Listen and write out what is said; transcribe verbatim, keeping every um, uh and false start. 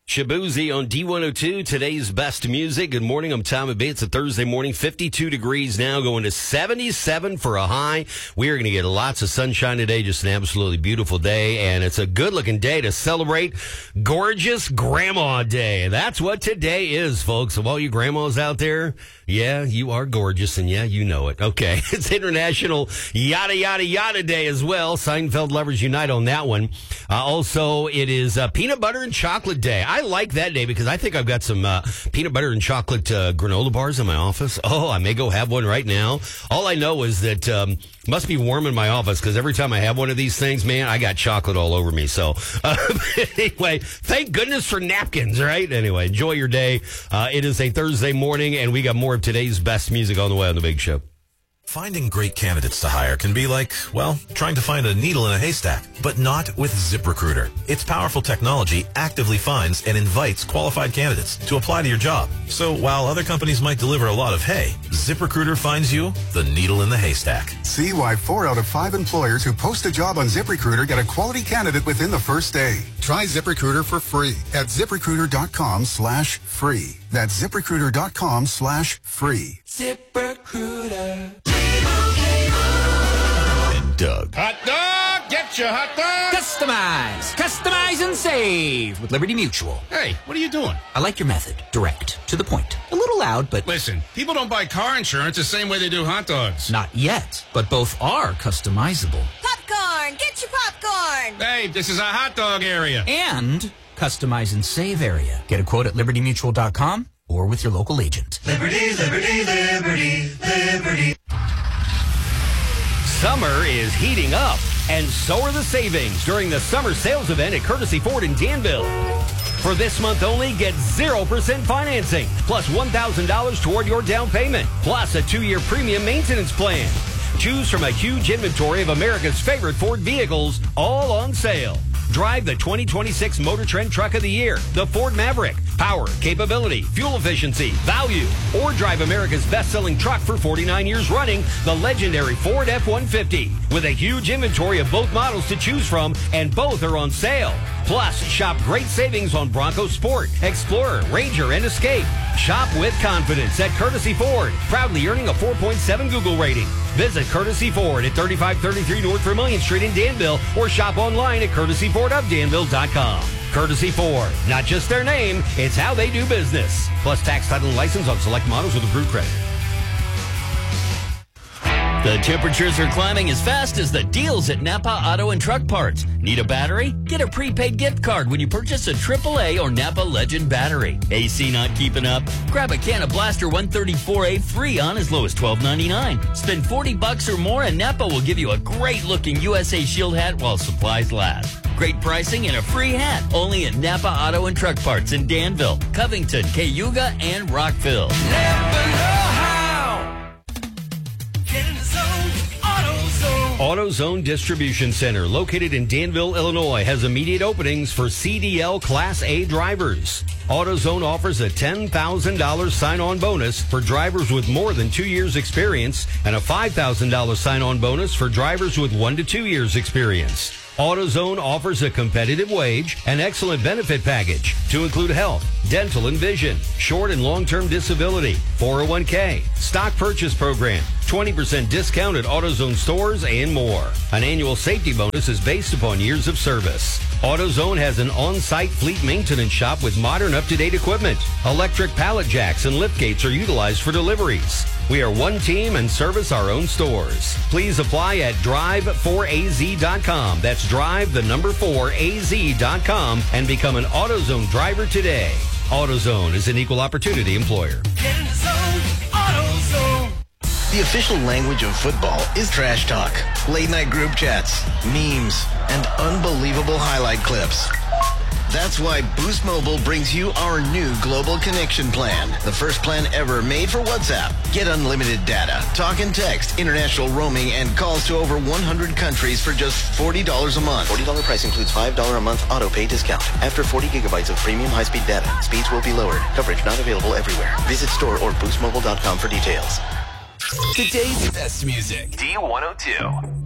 Shabuzi on D one oh two, today's best music. Good morning, I'm Tom Abbey. It's a Thursday morning, fifty-two degrees now, going to seventy-seven for a high. We are going to get lots of sunshine today, just an absolutely beautiful day, and it's a good-looking day to celebrate Gorgeous Grandma Day. That's what today is, folks. So all you grandmas out there, yeah, you are gorgeous, and yeah, you know it. Okay, it's International Yada Yada Yada Day as well. Seinfeld lovers unite on that one. Uh, also, it is uh, Peanut Butter and Chocolate Day. I like that day because I think I've got some uh, peanut butter and chocolate uh, granola bars in my office. Oh, I may go have one right now. All I know is that um, it must be warm in my office because every time I have one of these things, man, I got chocolate all over me. So uh, anyway, thank goodness for napkins, right? Anyway, enjoy your day. Uh, it is a Thursday morning, and we got more of today's best music on the way on The Big Show. Finding great candidates to hire can be like, well, trying to find a needle in a haystack, but not with ZipRecruiter. Its powerful technology actively finds and invites qualified candidates to apply to your job. So while other companies might deliver a lot of hay, ZipRecruiter finds you the needle in the haystack. See why four out of five employers who post a job on ZipRecruiter get a quality candidate within the first day. Try ZipRecruiter for free at ZipRecruiter.com slash free. That's ZipRecruiter.com slash free. ZipRecruiter. And Doug. Hot dog! Get your hot dog! Customize! Customize and save with Liberty Mutual. Hey, what are you doing? I like your method. Direct. To the point. A little loud, but... Listen, people don't buy car insurance the same way they do hot dogs. Not yet, but both are customizable. Popcorn! Get your popcorn! Hey, this is a hot dog area. And customize and save area. Get a quote at liberty mutual dot com or with your local agent. Liberty, liberty, liberty, liberty. Summer is heating up, and so are the savings during the summer sales event at Courtesy Ford in Danville. For this month only, get zero percent financing, plus one thousand dollars toward your down payment, plus a two-year premium maintenance plan. Choose from a huge inventory of America's favorite Ford vehicles, all on sale. Drive the twenty twenty-six Motor Trend Truck of the Year, the Ford Maverick. Power, capability, fuel efficiency, value. Or drive America's best-selling truck for forty-nine years running, the legendary Ford F one fifty. With a huge inventory of both models to choose from, and both are on sale. Plus, shop great savings on Bronco Sport, Explorer, Ranger, and Escape. Shop with confidence at Courtesy Ford, proudly earning a four point seven Google rating. Visit Courtesy Ford at thirty-five thirty-three North Vermilion Street in Danville, or shop online at courtesy ford of danville dot com. Courtesy Ford, not just their name, it's how they do business. Plus tax, title, and license on select models with approved credit. The temperatures are climbing as fast as the deals at Napa Auto and Truck Parts. Need a battery? Get a prepaid gift card when you purchase a triple A or Napa Legend battery. A C not keeping up? Grab a can of Blaster one thirty-four A free on as low as twelve ninety-nine. Spend forty bucks or more and Napa will give you a great-looking U S A Shield hat while supplies last. Great pricing and a free hat only at Napa Auto and Truck Parts in Danville, Covington, Cayuga, and Rockville. Never know how. Get in the zone. AutoZone. AutoZone Distribution Center, located in Danville, Illinois, has immediate openings for C D L Class A drivers. AutoZone offers a ten thousand dollars sign-on bonus for drivers with more than two years experience and a five thousand dollars sign-on bonus for drivers with one to two years experience. AutoZone offers a competitive wage and excellent benefit package to include health, dental and vision, short and long-term disability, four oh one K, stock purchase program, twenty percent discount at AutoZone stores, and more. An annual safety bonus is based upon years of service. AutoZone has an on-site fleet maintenance shop with modern up-to-date equipment. Electric pallet jacks and lift gates are utilized for deliveries. We are one team and service our own stores. Please apply at drive four A Z dot com. That's drive the number four A Z dot com and become an AutoZone driver today. AutoZone is an equal opportunity employer. Get in the zone. AutoZone. The official language of football is trash talk, late night group chats, memes, and unbelievable highlight clips. That's why Boost Mobile brings you our new Global Connection Plan, the first plan ever made for WhatsApp. Get unlimited data, talk and text, international roaming, and calls to over one hundred countries for just forty dollars a month. forty dollars price includes five dollars a month auto pay discount. After forty gigabytes of premium high-speed data, speeds will be lowered. Coverage not available everywhere. Visit store or boost mobile dot com for details. Today's best music. D one oh two.